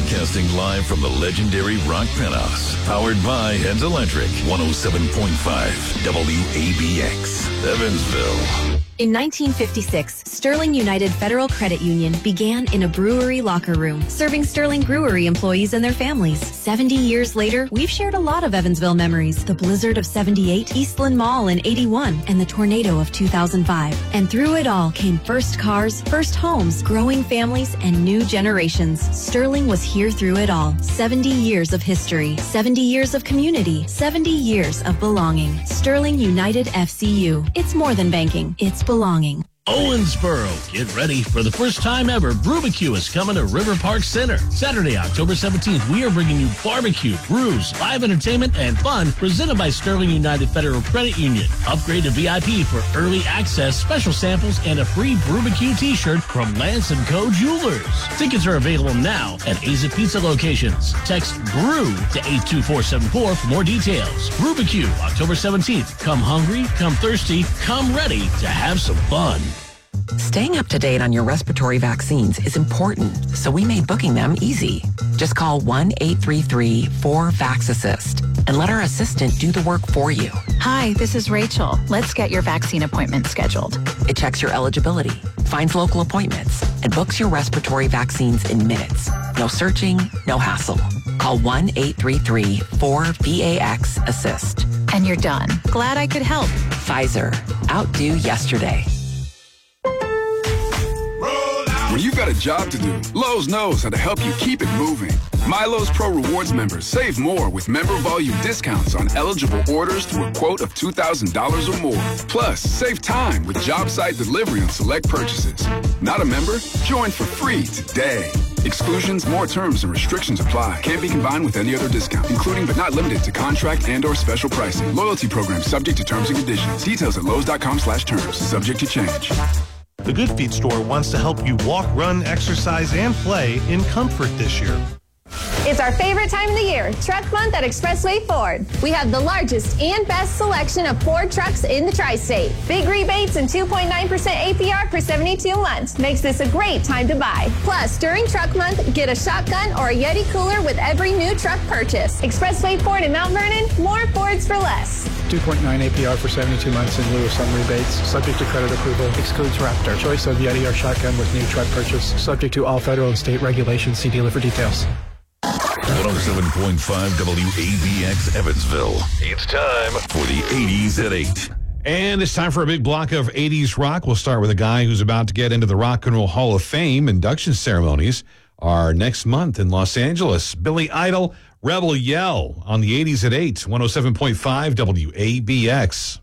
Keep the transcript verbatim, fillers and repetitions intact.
Broadcasting live from the legendary Rock Penthouse. Powered by Heads Electric. one oh seven point five W A B X. Evansville. In nineteen fifty-six, Sterling United Federal Credit Union began in a brewery locker room, serving Sterling Brewery employees and their families. seventy years later, we've shared a lot of Evansville memories. The blizzard of seventy-eight, Eastland Mall in eighty-one, and the tornado of two thousand five. And through it all came first cars, first homes, growing families, and new generations. Sterling was here through it all. seventy years of history, seventy years of community, seventy years of belonging. Sterling United F C U. It's more than banking. It's belonging. Owensboro, get ready for the first time ever. Brewbecue is coming to River Park Center. Saturday, October seventeenth, we are bringing you barbecue, brews, live entertainment, and fun presented by Sterling United Federal Credit Union. Upgrade to V I P for early access, special samples, and a free Brewbecue t-shirt from Lance and Co. Jewelers. Tickets are available now at Aza Pizza locations. Text BREW to eight two four seven four for more details. Brewbecue, October seventeenth. Come hungry, come thirsty, come ready to have some fun. Staying up to date on your respiratory vaccines is important, so we made booking them easy. Just call one eight three three four VAX-ASSIST and let our assistant do the work for you. Hi, this is Rachel. Let's get your vaccine appointment scheduled. It checks your eligibility, finds local appointments, and books your respiratory vaccines in minutes. No searching, no hassle. Call one eight three three four VAX-ASSIST. And you're done. Glad I could help. Pfizer. Outdo yesterday. When you've got a job to do, Lowe's knows how to help you keep it moving. My Lowe's Pro Rewards members save more with member volume discounts on eligible orders through a quote of two thousand dollars or more. Plus, save time with job site delivery on select purchases. Not a member? Join for free today. Exclusions, more terms, and restrictions apply. Can't be combined with any other discount, including but not limited to contract and or special pricing. Loyalty program subject to terms and conditions. Details at Lowe's.com slash terms. Subject to change. The Good Feet store wants to help you walk, run, exercise, and play in comfort this year. It's our favorite time of the year, Truck Month at Expressway Ford. We have the largest and best selection of Ford trucks in the tri-state. Big rebates and two point nine percent A P R for seventy-two months makes this a great time to buy. Plus, during Truck Month, get a shotgun or a Yeti cooler with every new truck purchase. Expressway Ford in Mount Vernon, more Fords for less. two point nine A P R for seventy-two months in lieu of some rebates. Subject to credit approval. Excludes Raptor. Choice of Yeti or shotgun with new truck purchase. Subject to all federal and state regulations. See dealer for details. one oh seven point five W A B X Evansville. It's time for the eighties at eight. And it's time for a big block of eighties rock. We'll start with a guy who's about to get into the Rock and Roll Hall of Fame. Induction ceremonies are next month in Los Angeles. Billy Idol, Rebel Yell on the eighties at eight. one oh seven point five W A B X.